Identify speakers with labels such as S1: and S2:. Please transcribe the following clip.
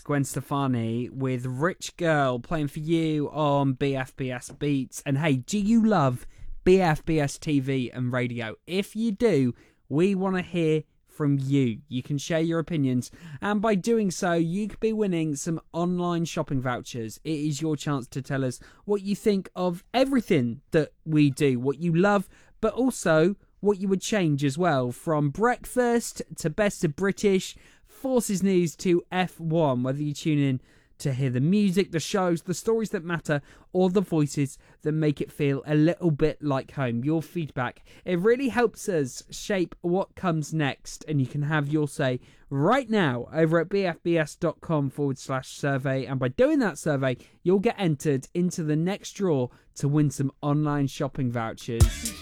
S1: Gwen Stefani with Rich Girl playing for you on BFBS Beats. And hey, do you love BFBS TV and radio? If you do, we want to hear from you. You can share your opinions, and by doing so, you could be winning some online shopping vouchers. It is your chance to tell us what you think of everything that we do, what you love, but also what you would change as well, from breakfast to best of British, Forces News to F1, whether you tune in to hear the music, the shows, the stories that matter, or the voices that make it feel a little bit like home. Your feedback, it really helps us shape what comes next, and you can have your say right now over at bfbs.com/survey, and by doing that survey, you'll get entered into the next draw to win some online shopping vouchers.